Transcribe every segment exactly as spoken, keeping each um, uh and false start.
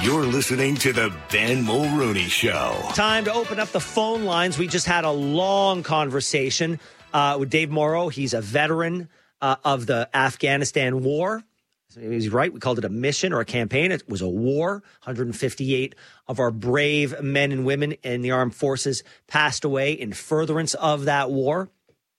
You're listening to the Ben Mulrooney Show. Time to open up the phone lines. We just had a long conversation uh, with Dave Morrow. He's a veteran uh, of the Afghanistan war. He's right. We called it a mission or a campaign. It was a war. one hundred fifty-eight of our brave men and women in the armed forces passed away in furtherance of that war.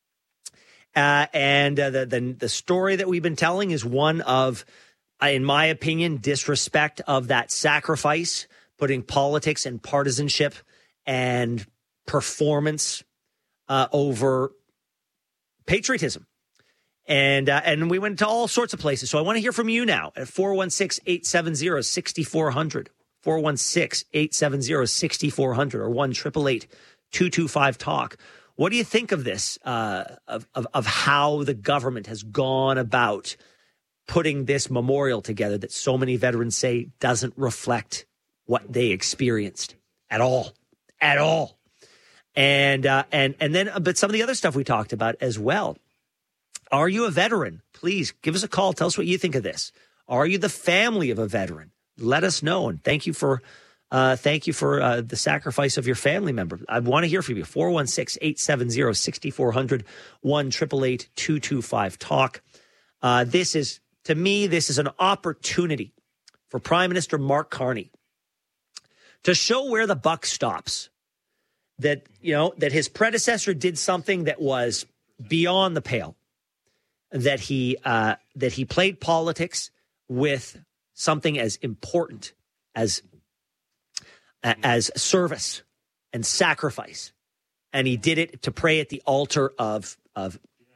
Uh, and uh, the, the the story that we've been telling is one of, in my opinion, disrespect of that sacrifice, putting politics and partisanship and performance uh, over patriotism. And uh, and we went to all sorts of places. So I want to hear from you now at four one six, eight seven zero, six four zero zero, four one six, eight seven zero, six four zero zero, or one eight eight eight, two two five, talk. What do you think of this, uh, of, of, of how the government has gone about putting this memorial together that so many veterans say doesn't reflect what they experienced at all, at all? And uh, and and then, but some of the other stuff we talked about as well. Are you a veteran? Please give us a call. Tell us what you think of this. Are you the family of a veteran? Let us know. And thank you for uh, thank you for uh, the sacrifice of your family member. I want to hear from you. four one six, eight seven zero, six four zero zero, one eight eight eight, two two five, talk. Uh, this is, to me, this is an opportunity for Prime Minister Mark Carney to show where the buck stops. That, you know, that his predecessor did something that was beyond the pale. That he uh, that he played politics with something as important as uh, as service and sacrifice, and he did it to pray at the altar of of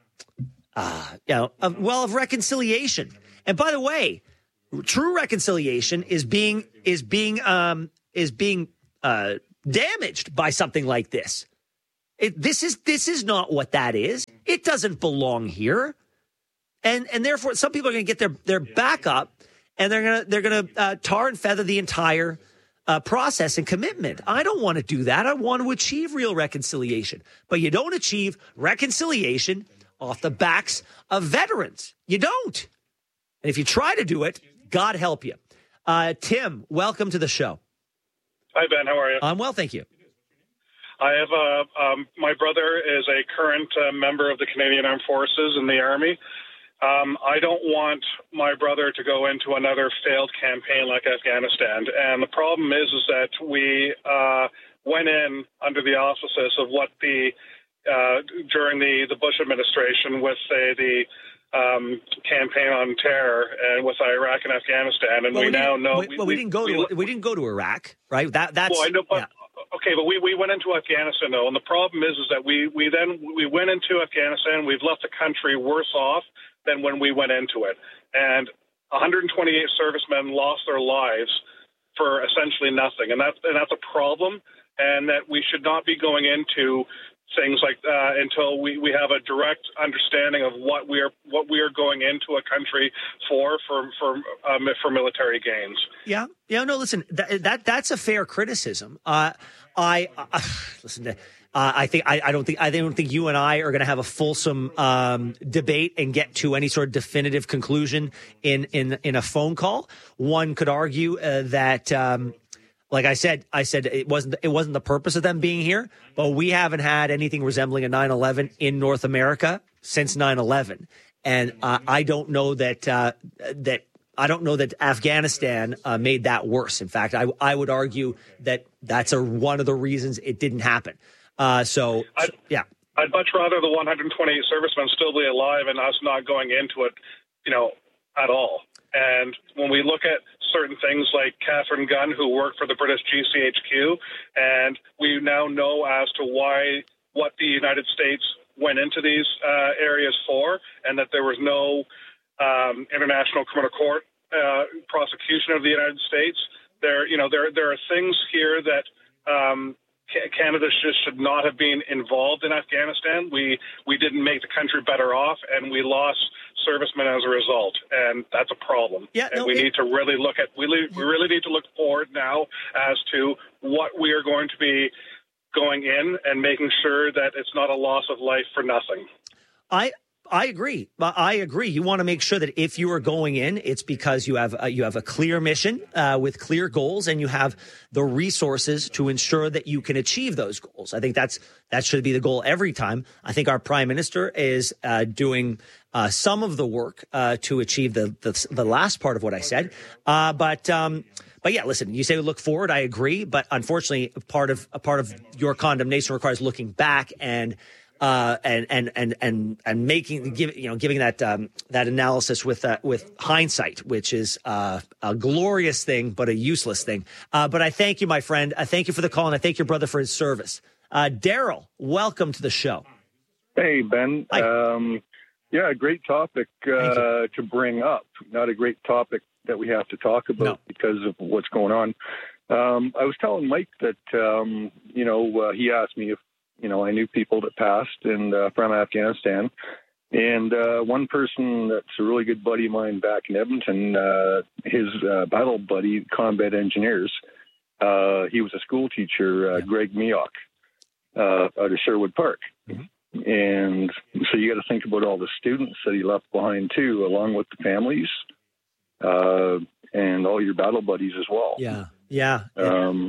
uh, you know of, well of reconciliation. And by the way, true reconciliation is being is being um, is being uh, damaged by something like this. It, this is this is not what that is. It doesn't belong here. And and therefore, some people are going to get their, their back up, and they're going to they're going to uh, tar and feather the entire uh, process and commitment. I don't want to do that. I want to achieve real reconciliation. But you don't achieve reconciliation off the backs of veterans. You don't. And if you try to do it, God help you. Uh, Tim, welcome to the show. Hi, Ben. How are you? I'm well, thank you. I have a um, my brother is a current uh, member of the Canadian Armed Forces in the Army. Um, I don't want my brother to go into another failed campaign like Afghanistan. And the problem is, is that we uh, went in under the auspices of what the, uh, during the, the Bush administration with, say, the um, campaign on terror and with Iraq and Afghanistan. And well, we, we now know... We, well, we, we didn't go to we, we didn't go to Iraq, right? That That's... Well, I know, but, yeah. Okay, but we, we went into Afghanistan, though, and the problem is is that we, we then we went into Afghanistan, we've left the country worse off than when we went into it. And one hundred twenty-eight servicemen lost their lives for essentially nothing. And that's, and that's a problem, and that we should not be going into things like uh, until we, we have a direct understanding of what we are what we are going into a country for for for um, for military gains. Yeah, yeah. No, listen, that, that that's a fair criticism. Uh, I uh, listen to. Uh, I think I, I don't think I don't think you and I are going to have a fulsome um, debate and get to any sort of definitive conclusion in in in a phone call. One could argue uh, that, um, like I said, I said it wasn't it wasn't the purpose of them being here, but we haven't had anything resembling a nine eleven in North America since nine eleven, and uh, I don't know that uh, that. I don't know that Afghanistan uh, made that worse. In fact, I I would argue that that's a, one of the reasons it didn't happen. Uh, so, I'd, yeah. I'd much rather the one hundred twenty-eight servicemen still be alive and us not going into it, you know, at all. And when we look at certain things like Catherine Gunn, who worked for the British G C H Q, and we now know as to why, what the United States went into these uh, areas for, and that there was no um, International Criminal Court uh, prosecution of the United States. There, you know, there there are things here that um, Canada should, should not have been involved in Afghanistan. We we didn't make the country better off, and we lost servicemen as a result, and that's a problem. Yeah, and no, we it, need to really look at we we really need to look forward now as to what we are going to be going in and making sure that it's not a loss of life for nothing. I I agree. I agree. You want to make sure that if you are going in, it's because you have a, you have a clear mission uh, with clear goals, and you have the resources to ensure that you can achieve those goals. I think that's that should be the goal every time. I think our prime minister is uh, doing uh, some of the work uh, to achieve the, the the last part of what I said. Uh, but um, but yeah, listen. You say look forward. I agree, but unfortunately, part of a part of your condemnation requires looking back and. Uh, and, and, and, and, and making, give, you know, giving that, um, that analysis with, uh, with hindsight, which is, uh, a glorious thing, but a useless thing. Uh, but I thank you, my friend. I thank you for the call, and I thank your brother for his service. Uh, Daryl, welcome to the show. Hey, Ben. Hi. Um, yeah, great topic, uh, to bring up. Not a great topic that we have to talk about No. because of what's going on. Um, I was telling Mike that, um, you know, uh, he asked me if, you know, I knew people that passed and uh, from Afghanistan. And uh, one person that's a really good buddy of mine back in Edmonton, uh, his uh, battle buddy, combat engineers, uh, he was a school teacher, uh, Yeah. Greg Mioch, uh, out of Sherwood Park. Mm-hmm. And so you got to think about all the students that he left behind, too, along with the families uh, and all your battle buddies as well. Yeah. Yeah. Um,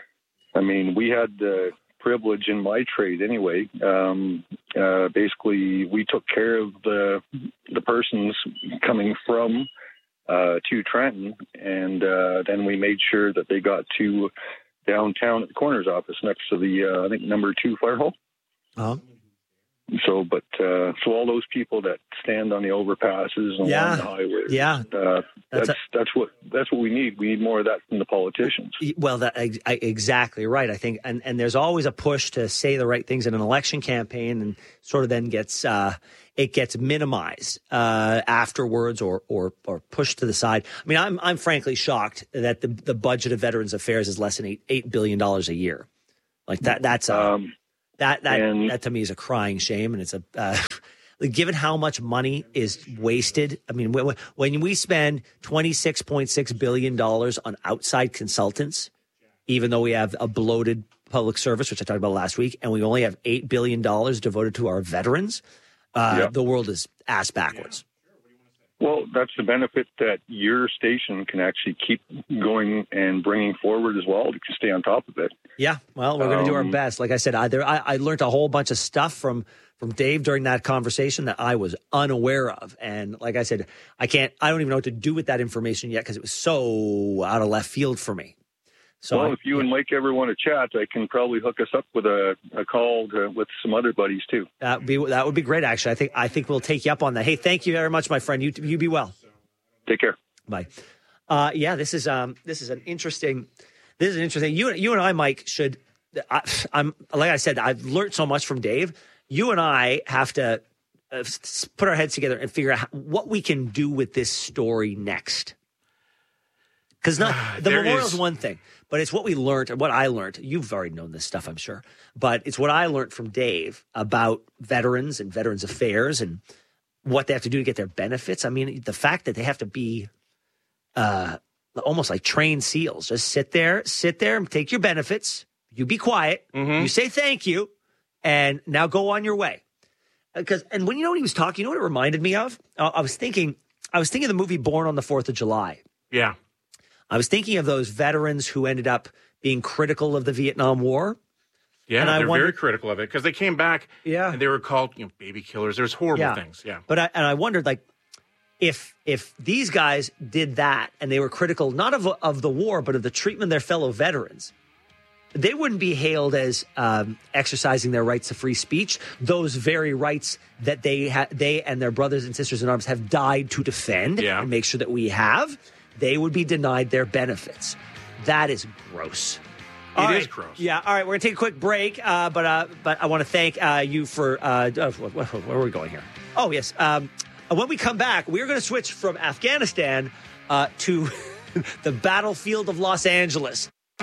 I mean, we had the privilege in my trade anyway. Um, uh, basically, we took care of the the persons coming from uh, to Trenton, and uh, then we made sure that they got to downtown at the coroner's office next to the, uh, I think, number two fire hall. Uh-huh. So, but uh, so all those people that stand on the overpasses and Yeah. along the highway, Yeah. uh, That's that's a- that's what that's what we need. We need more of that from the politicians. Well, that ex- I- exactly right. I think, and, and there's always a push to say the right things in an election campaign, and sort of then gets uh, it gets minimized uh, afterwards, or or or pushed to the side. I mean, I'm I'm frankly shocked that the the budget of Veterans Affairs is less than eight eight billion dollars a year. Like that. That's a, Um, that that and- that to me is a crying shame, and it's a. Uh, Given how much money is wasted, I mean, when, when we spend twenty-six point six billion dollars on outside consultants, even though we have a bloated public service, which I talked about last week, and we only have eight billion dollars devoted to our veterans, uh, Yep. the world is ass backwards. Well, that's the benefit that your station can actually keep going and bringing forward as well to stay on top of it. Yeah, well, we're going to do our Um, best. Like I said, I, there, I, I learned a whole bunch of stuff from from Dave during that conversation that I was unaware of. And like I said, I can't, I don't even know what to do with that information yet because it was so out of left field for me. So well, I- if you and Mike ever want to chat, I can probably hook us up with a, a call to, with some other buddies too. that would be that would be great. Actually, I think I think we'll take you up on that. Hey, thank you very much, my friend. You you be well. Take care. Bye. Uh, yeah, this is um this is an interesting this is an interesting. You you and I, Mike, should. I, I'm like I said, I've learned so much from Dave. You and I have to uh, s- put our heads together and figure out how, what we can do with this story next. Because not the There memorial is- is one thing, but it's what we learned and what I learned. You've already known this stuff, I'm sure, but it's what I learned from Dave about veterans and veterans affairs and what they have to do to get their benefits. I mean, the fact that they have to be uh, almost like trained SEALs, just sit there, sit there and take your benefits. You be quiet. Mm-hmm. You say thank you, and now go on your way. Because and when you know when he was talking, you know what it reminded me of? I, I was thinking, I was thinking of the movie Born on the Fourth of July. Yeah. I was thinking of those veterans who ended up being critical of the Vietnam War. Yeah, And I they're wonder- very critical of it because they came back Yeah. and they were called, you know, baby killers. There's horrible Yeah. things. Yeah. But I, and I wondered, like, if if these guys did that and they were critical not of of the war but of the treatment of their fellow veterans, they wouldn't be hailed as um, exercising their rights to free speech. Those very rights that they ha- they and their brothers and sisters in arms have died to defend Yeah. and make sure that we have. They would be denied their benefits. That is gross. It All is right. gross. Yeah. All right. We're gonna take a quick break, uh, but uh, but I want to thank uh, you for uh, uh, where, where are we going here? Oh yes. Um, when we come back, we are going to switch from Afghanistan uh, to the battlefield of Los Angeles.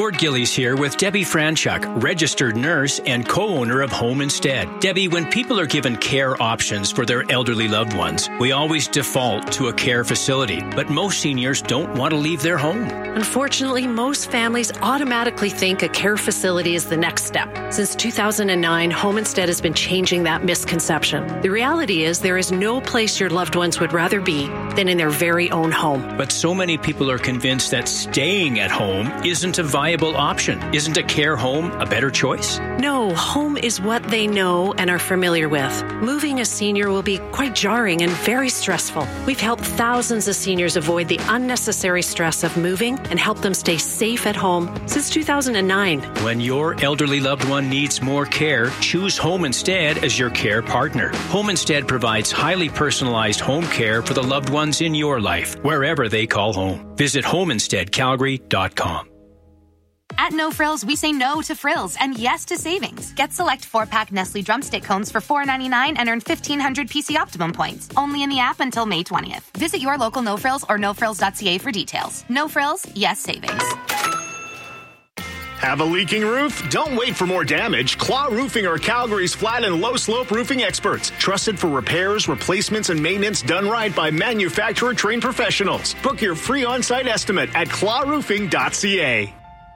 Gord Gillies here with Debbie Franchuk, registered nurse and co-owner of Home Instead. Debbie, when people are given care options for their elderly loved ones, we always default to a care facility, but most seniors don't want to leave their home. Unfortunately, most families automatically think a care facility is the next step. Since two thousand nine, Home Instead has been changing that misconception. The reality is there is no place your loved ones would rather be than in their very own home. But so many people are convinced that staying at home isn't a viable option. Isn't a care home a better choice? No, home is what they know and are familiar with. Moving a senior will be quite jarring and very stressful. We've helped thousands of seniors avoid the unnecessary stress of moving and help them stay safe at home since two thousand nine. When your elderly loved one needs more care, choose Home Instead as your care partner. Home Instead provides highly personalized home care for the loved ones in your life, wherever they call home. Visit home instead calgary dot com. At No Frills, we say no to frills and yes to savings. Get select four-pack Nestle Drumstick cones for four ninety-nine and earn fifteen hundred P C Optimum points. Only in the app until May twentieth. Visit your local No Frills or no frills dot c a for details. No Frills, yes savings. Have a leaking roof? Don't wait for more damage. Claw Roofing are Calgary's flat and low slope roofing experts. Trusted for repairs, replacements, and maintenance done right by manufacturer trained professionals. Book your free on-site estimate at claw roofing dot c a.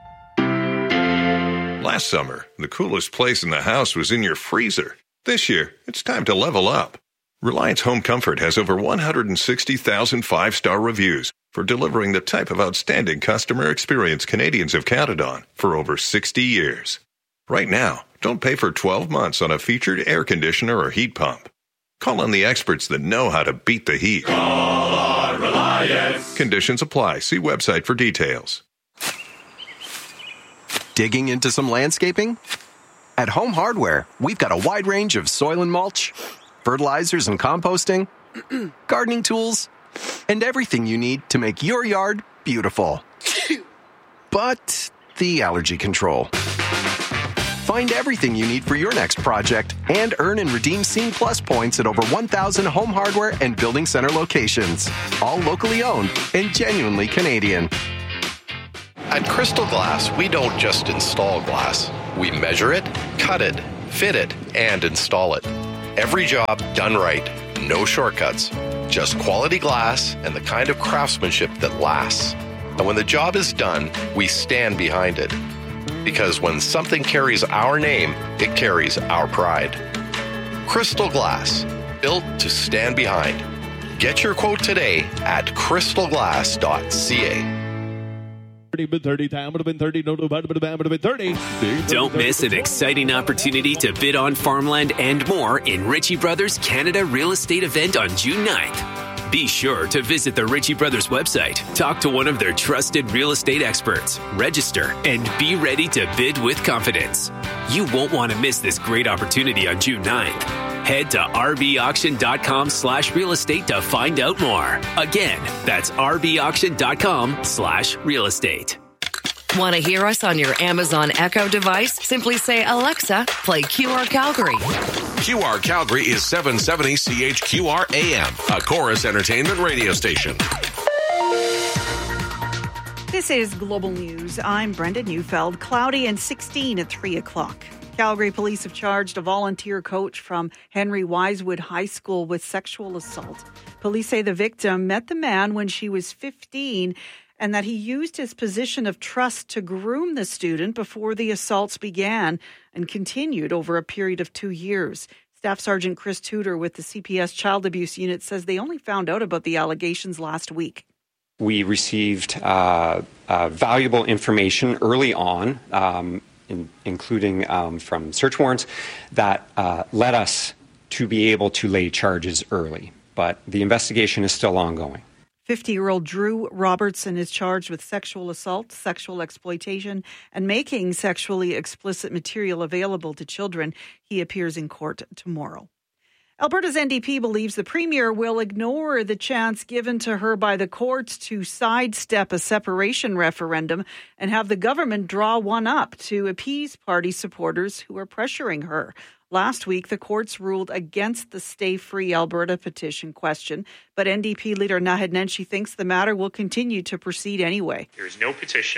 Last summer, the coolest place in the house was in your freezer. This year, it's time to level up. Reliance Home Comfort has over one hundred sixty thousand five-star reviews for delivering the type of outstanding customer experience Canadians have counted on for over sixty years. Right now, don't pay for twelve months on a featured air conditioner or heat pump. Call on the experts that know how to beat the heat. Call on Reliance. Conditions apply. See website for details. Digging into some landscaping? At Home Hardware, we've got a wide range of soil and mulch, fertilizers and composting, gardening tools, and everything you need to make your yard beautiful. But the allergy control. Find everything you need for your next project and earn and redeem Scene Plus points at over one thousand Home Hardware and Building Center locations. All locally owned and genuinely Canadian. At Crystal Glass, we don't just install glass. We measure it, cut it, fit it, and install it. Every job done right. No shortcuts. Just quality glass and the kind of craftsmanship that lasts. And when the job is done, we stand behind it. Because when something carries our name, it carries our pride. Crystal Glass, built to stand behind. Get your quote today at crystal glass dot c a. thirty, time would have been thirty, no, would have been thirty. Don't miss an exciting opportunity to bid on farmland and more in Ritchie Brothers Canada Real Estate event on June ninth. Be sure to visit the Ritchie Brothers website, talk to one of their trusted real estate experts, register, and be ready to bid with confidence. You won't want to miss this great opportunity on June ninth. Head to rbauction.com slash real estate to find out more. Again, that's rbauction.com slash real estate. Want to hear us on your Amazon Echo device? Simply say, Alexa, play Q R Calgary. Q R Calgary is seven seventy C H Q R A M, a Chorus Entertainment radio station. This is Global News. I'm Brenda Neufeld. Cloudy and sixteen at three o'clock. Calgary police have charged a volunteer coach from Henry Wisewood High School with sexual assault. Police say the victim met the man when she was fifteen and that he used his position of trust to groom the student before the assaults began and continued over a period of two years. Staff Sergeant Chris Tudor with the C P S Child Abuse Unit says they only found out about the allegations last week. We received uh, uh, valuable information early on, um, in, including um, from search warrants, that uh, led us to be able to lay charges early. But the investigation is still ongoing. fifty-year-old Drew Robertson is charged with sexual assault, sexual exploitation, and making sexually explicit material available to children. He appears in court tomorrow. Alberta's N D P believes the Premier will ignore the chance given to her by the courts to sidestep a separation referendum and have the government draw one up to appease party supporters who are pressuring her. Last week, the courts ruled against the Stay Free Alberta petition question, but N D P leader Naheed Nenshi thinks the matter will continue to proceed anyway. There is no petition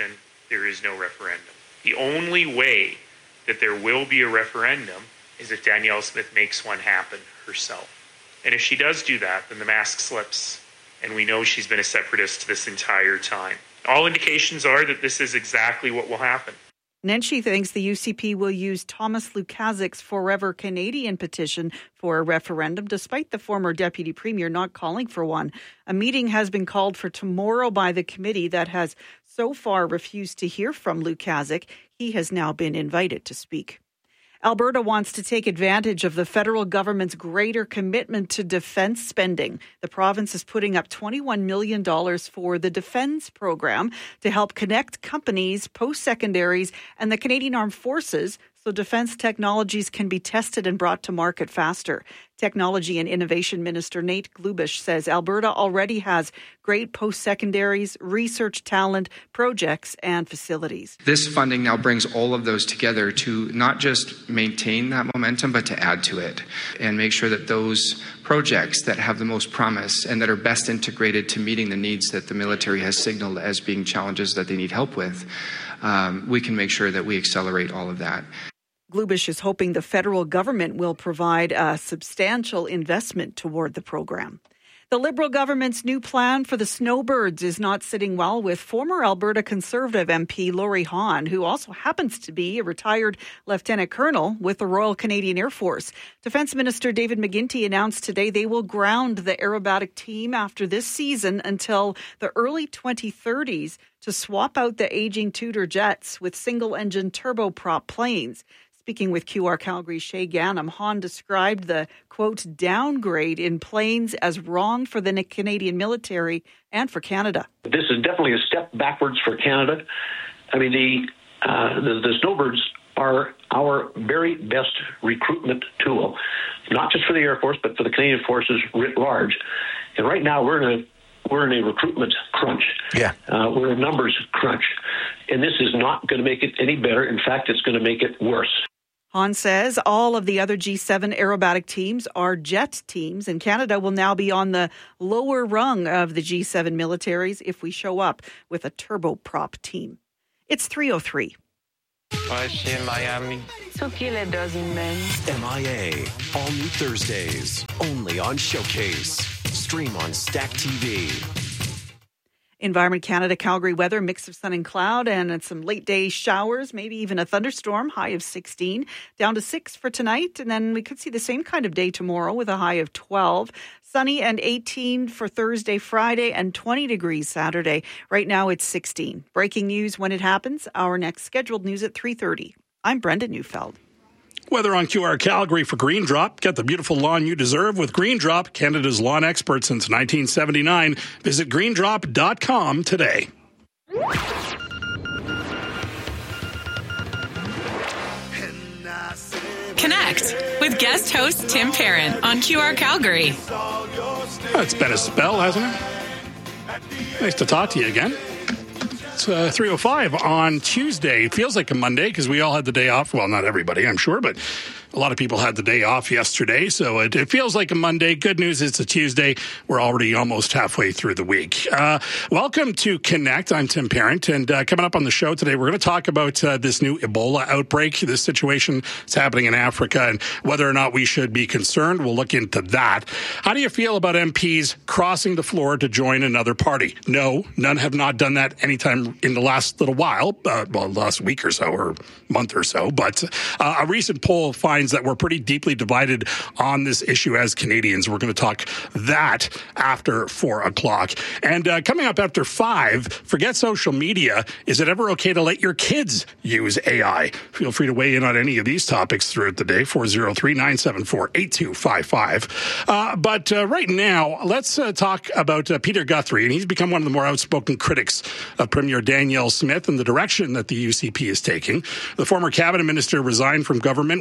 there is no referendum. The only way that there will be a referendum is if Danielle Smith makes one happen herself. And if she does do that, then the mask slips, and we know she's been a separatist this entire time. All indications are that this is exactly what will happen. Nenshi thinks the U C P will use Thomas Lukaszyk's Forever Canadian petition for a referendum, despite the former deputy premier not calling for one. A meeting has been called for tomorrow by the committee that has so far refused to hear from Lukaszych. He has now been invited to speak. Alberta wants to take advantage of the federal government's greater commitment to defence spending. The province is putting up twenty-one million dollars for the Defence Program to help connect companies, post-secondaries, and the Canadian Armed Forces so defence technologies can be tested and brought to market faster. Technology and Innovation Minister Nate Glubish says Alberta already has great post-secondaries, research talent, projects, and facilities. This funding now brings all of those together to not just maintain that momentum, but to add to it and make sure that those projects that have the most promise and that are best integrated to meeting the needs that the military has signaled as being challenges that they need help with, um, we can make sure that we accelerate all of that. Glubish is hoping the federal government will provide a substantial investment toward the program. The Liberal government's new plan for the snowbirds is not sitting well with former Alberta Conservative M P Lori Hahn, who also happens to be a retired lieutenant colonel with the Royal Canadian Air Force. Defence Minister David McGuinty announced today they will ground the aerobatic team after this season until the early twenty thirties to swap out the aging Tudor jets with single-engine turboprop planes. Speaking with Q R Calgary's Shay Ganem, Hahn described the, quote, downgrade in planes as wrong for the Canadian military and for Canada. This is definitely a step backwards for Canada. I mean, the, uh, the, the snowbirds are our very best recruitment tool, not just for the Air Force, but for the Canadian Forces writ large. And right now we're in a We're in a recruitment crunch. Yeah, uh, we're in a numbers crunch. And this is not going to make it any better. In fact, it's going to make it worse. Hahn says all of the other G seven aerobatic teams are jet teams, and Canada will now be on the lower rung of the G seven militaries if we show up with a turboprop team. It's three oh three. I see in Miami. M I A, all new Thursdays, only on Showcase. Stream on Stack T V. Environment Canada Calgary weather, mix of sun and cloud and some late day showers, maybe even a thunderstorm, high of sixteen, down to six for tonight. And then we could see the same kind of day tomorrow with a high of twelve. Sunny and eighteen for Thursday, Friday, and twenty degrees Saturday. Right now it's sixteen. Breaking news when it happens. Our next scheduled news at three thirty. I'm Brenda Neufeld. Weather on Q R Calgary for Green Drop. Get the beautiful lawn you deserve with Green Drop, Canada's lawn expert since nineteen seventy-nine. Visit green drop dot com today. Connect with guest host Tim Parent on Q R Calgary. It's been a spell, hasn't it? Nice to talk to you again. It's uh, three oh five on Tuesday. It feels like a Monday because we all had the day off. Well, not everybody, I'm sure, but a lot of people had the day off yesterday, so it, it feels like a Monday. Good news, it's a Tuesday. We're already almost halfway through the week. Uh, welcome to Connect. I'm Tim Parent, and uh, coming up on the show today, we're going to talk about uh, this new Ebola outbreak, this situation that's happening in Africa, and whether or not we should be concerned. We'll look into that. How do you feel about M Ps crossing the floor to join another party? No, none have not done that anytime in the last little while, uh, well, last week or so, or month or so, but uh, a recent poll finds that we're pretty deeply divided on this issue as Canadians. We're going to talk that after four o'clock. And uh, coming up after five, forget social media. Is it ever okay to let your kids use A I? Feel free to weigh in on any of these topics throughout the day, four oh three, nine seven four, eight two five five. Uh, but uh, right now, let's uh, talk about uh, Peter Guthrie, and he's become one of the more outspoken critics of Premier Danielle Smith and the direction that the U C P is taking. The former cabinet minister resigned from government, went on to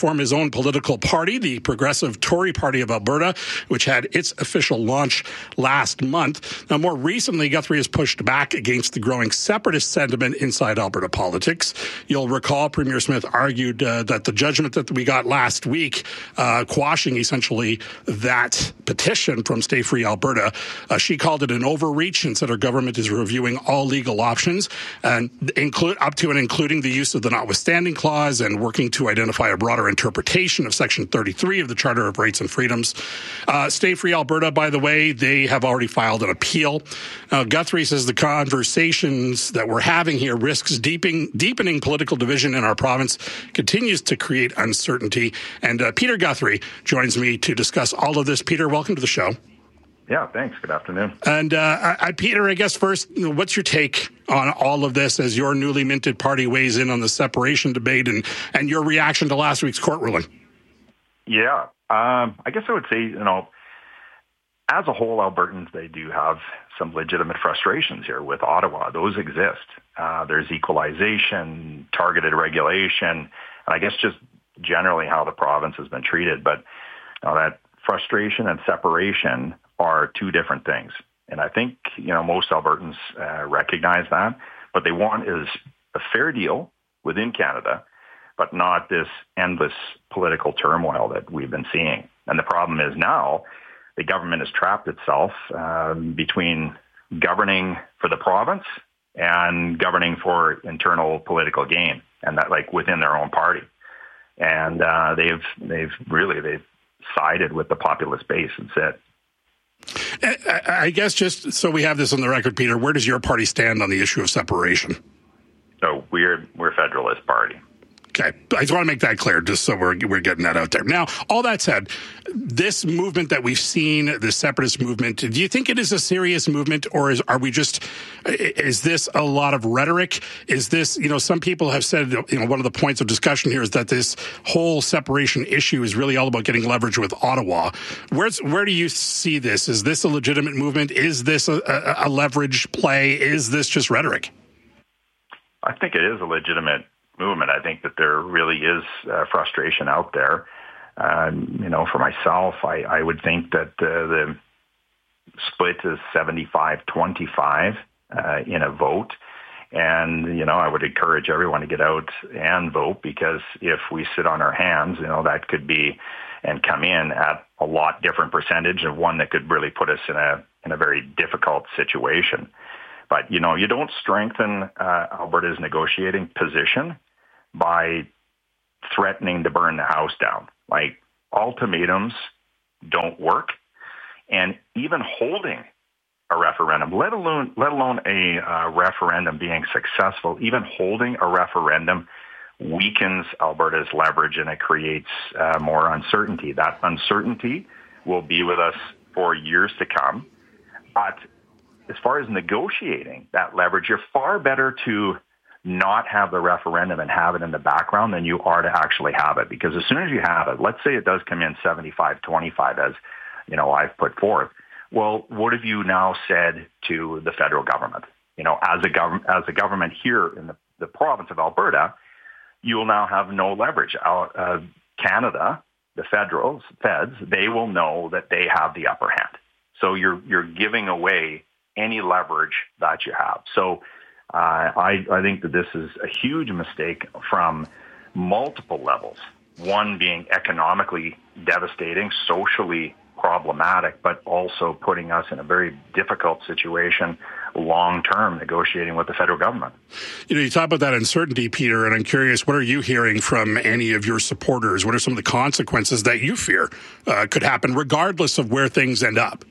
form his own political party, the Progressive Tory Party of Alberta, which had its official launch last month. Now, more recently, Guthrie has pushed back against the growing separatist sentiment inside Alberta politics. You'll recall Premier Smith argued uh, that the judgment that we got last week, uh, quashing essentially that petition from Stay Free Alberta, uh, she called it an overreach and said her government is reviewing all legal options, and include up to and including the use of the notwithstanding clause and working to identify a broader interpretation of Section thirty-three of the Charter of Rights and Freedoms. Uh, Stay Free Alberta, by the way, they have already filed an appeal. Uh, Guthrie says the conversations that we're having here risks deepening, deepening political division in our province, continues to create uncertainty. And uh, Peter Guthrie joins me to discuss all of this. Peter, welcome to the show. Yeah, thanks. Good afternoon. And uh, I, Peter, I guess first, you know, what's your take on all of this as your newly minted party weighs in on the separation debate and, and your reaction to last week's court ruling? Yeah, um, I guess I would say, you know, as a whole, Albertans, they do have some legitimate frustrations here with Ottawa. Those exist. Uh, there's equalization, targeted regulation, and I guess just generally how the province has been treated. But you know, that frustration and separation are two different things. And I think, you know, most Albertans uh, recognize that. What they want is a fair deal within Canada, but not this endless political turmoil that we've been seeing. And the problem is now the government has trapped itself um, between governing for the province and governing for internal political gain, and that like within their own party. And uh, they've they've really they've sided with the populist base and said, I guess just so we have this on the record, Peter, where does your party stand on the issue of separation? So we're we're a Federalist Party. Okay. I just want to make that clear, just so we're we're getting that out there. Now, all that said, this movement that we've seen, the separatist movement, do you think it is a serious movement, or is are we just, is this a lot of rhetoric? Is this, you know, some people have said, you know, one of the points of discussion here is that this whole separation issue is really all about getting leverage with Ottawa. Where's, where do you see this? Is this a legitimate movement? Is this a, a, a leverage play? Is this just rhetoric? I think it is a legitimate movement. I think that there really is uh, frustration out there. Um, you know, for myself, I, I would think that uh, the split is seventy-five twenty-five uh, in a vote. And, you know, I would encourage everyone to get out and vote, because if we sit on our hands, you know, that could be and come in at a lot different percentage of one that could really put us in a in a very difficult situation. But, you know, you don't strengthen uh, Alberta's negotiating position by threatening to burn the house down. Like, ultimatums don't work. And even holding a referendum, let alone let alone a uh, referendum being successful, even holding a referendum weakens Alberta's leverage, and it creates uh, more uncertainty. That uncertainty will be with us for years to come. But as far as negotiating that leverage, you're far better to not have the referendum and have it in the background than you are to actually have it. Because as soon as you have it, let's say it does come in seventy-five twenty-five, as you know, I've put forth. Well, what have you now said to the federal government? You know, as a government, as a government here in the, the province of Alberta, you will now have no leverage. Uh, Canada, the federals, feds, they will know that they have the upper hand. So you're you're giving away any leverage that you have. So uh, I, I think that this is a huge mistake from multiple levels. One being economically devastating, socially problematic, but also putting us in a very difficult situation long-term negotiating with the federal government. You know, you talk about that uncertainty, Peter, and I'm curious, what are you hearing from any of your supporters? What are some of the consequences that you fear uh, could happen regardless of where things end up?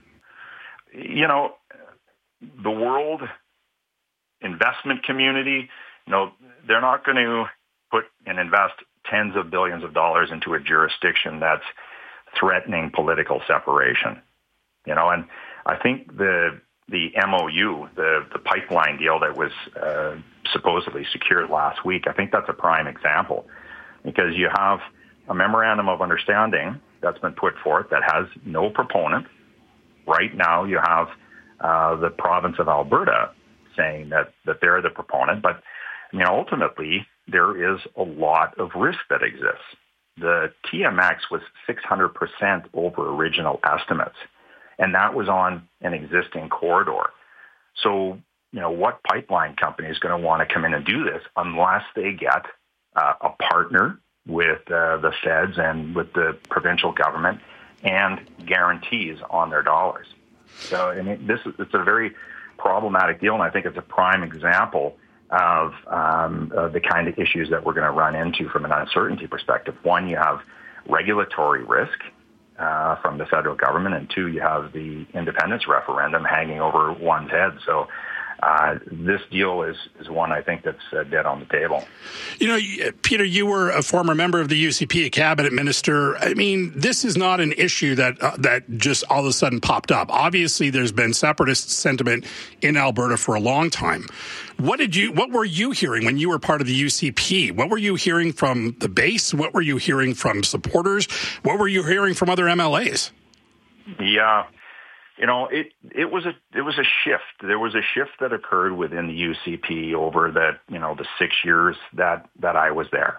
You know, the world investment community, you know, they're not going to put and invest tens of billions of dollars into a jurisdiction that's threatening political separation. You know, and I think the the M O U, the, the pipeline deal that was uh, supposedly secured last week, I think that's a prime example, because you have a memorandum of understanding that's been put forth that has no proponent. Right now you have uh, the province of Alberta saying that, that they're the proponent, but you know, ultimately there is a lot of risk that exists. the T M X was six hundred percent over original estimates, and that was on an existing corridor. So, you know, what pipeline company is going to want to come in and do this unless they get uh, a partner with uh, the feds and with the provincial government and guarantees on their dollars? So, I mean, this is, it's a very problematic deal, and I think it's a prime example of um, uh, the kind of issues that we're going to run into from an uncertainty perspective. One, you have regulatory risk uh, from the federal government, and two, you have the independence referendum hanging over one's head. So uh, this deal is, is one I think that's uh, dead on the table. You know, Peter, you were a former member of the U C P, a cabinet minister. I mean, this is not an issue that uh, that just all of a sudden popped up. Obviously, there's been separatist sentiment in Alberta for a long time. What did you? What were you hearing when you were part of the U C P? What were you hearing from the base? What were you hearing from supporters? What were you hearing from other M L As? Yeah. You know, it it was a it was a shift. There was a shift that occurred within the U C P over the you know the six years that, that I was there.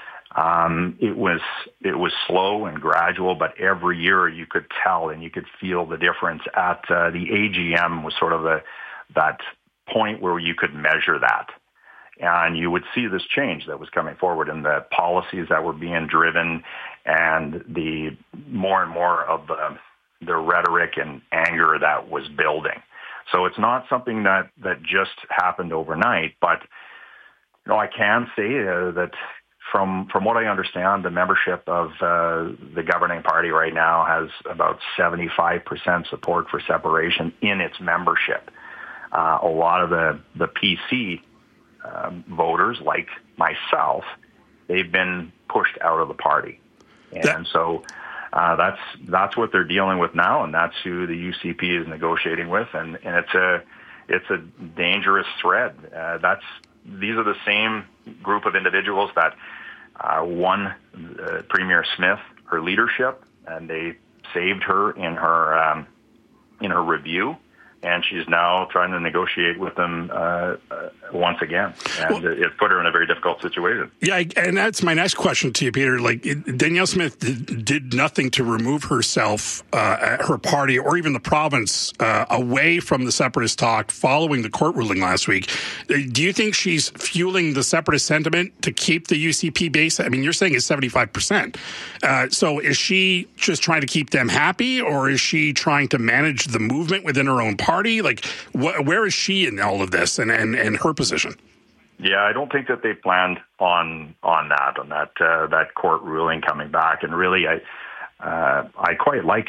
Um, it was it was slow and gradual, but every year you could tell and you could feel the difference. At uh, the A G M was sort of a that point where you could measure that, and you would see this change that was coming forward in the policies that were being driven, and the more and more of the the rhetoric and anger that was building. So it's not something that, that just happened overnight, but you know, I can say uh, that from from what I understand, the membership of uh, the governing party right now has about seventy-five percent support for separation in its membership. Uh, a lot of the, the P C um, voters, like myself, they've been pushed out of the party. And yeah. so Uh, that's that's what they're dealing with now, and that's who the U C P is negotiating with, and, and it's a it's a dangerous thread. Uh, that's these are the same group of individuals that uh, won uh, Premier Smith her leadership, and they saved her in her um, in her review, and she's now trying to negotiate with them uh, uh, once again, and well, it put her in a very difficult situation. Yeah, and that's my next question to you, Peter. Like, Danielle Smith did, did nothing to remove herself, uh, her party, or even the province uh, away from the separatist talk following the court ruling last week. Do you think she's fueling the separatist sentiment to keep the U C P base? I mean, you're saying it's seventy-five percent. Uh, so is she just trying to keep them happy, or is she trying to manage the movement within her own party? Party? Like, wh- where is she in all of this and, and, and her position? Yeah, I don't think that they planned on on that, on that uh, that court ruling coming back. And really, I uh, I quite like